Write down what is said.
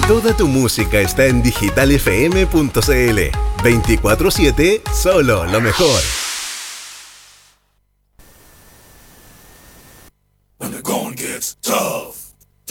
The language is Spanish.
Toda tu música está en digitalfm.cl. 24/7, solo lo mejor. When the going gets tough.